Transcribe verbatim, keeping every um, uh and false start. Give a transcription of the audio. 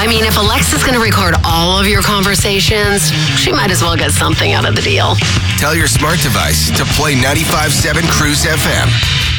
mean, if Alexa's going to record all of your conversations, she might as well get something out of the deal. Tell your smart device to play ninety-five point seven Cruise F M.